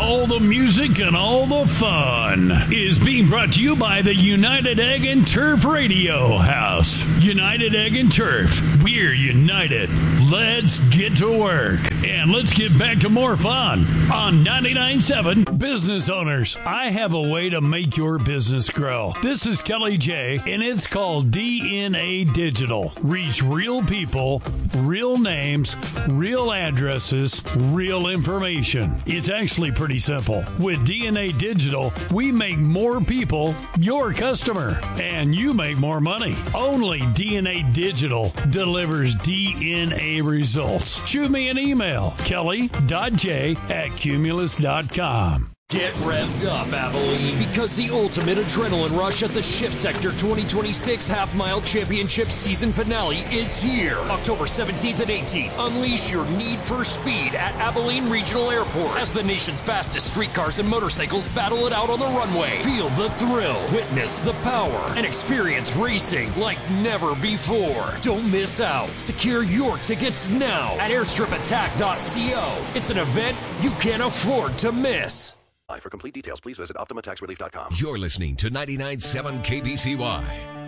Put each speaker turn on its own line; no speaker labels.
All the music and all the fun is being brought to you by the United Egg and Turf Radio House. United Egg and Turf. We're united. Let's get to work. And let's get back to more fun on 99.7 Business Owners. I have a way to make your business grow. This is Kelly J, and it's called DNA Digital. Reach real people, real names, real addresses, real information. It's actually pretty simple. With DNA Digital, we make more people your customer, and you make more money. Only DNA Digital delivers DNA results. Shoot me an email, kelly.j@cumulus.com.
Get revved up, Abilene, because the ultimate adrenaline rush at the Shift Sector 2026 Half-Mile Championship season finale is here. October 17th and 18th. Unleash your need for speed at Abilene Regional Airport as the nation's fastest streetcars and motorcycles battle it out on the runway. Feel the thrill, witness the power, and experience racing like never before. Don't miss out. Secure your tickets now at airstripattack.co. It's an event you can't afford to miss.
For complete details, please visit OptimaTaxRelief.com.
You're listening to 99.7 KBCY.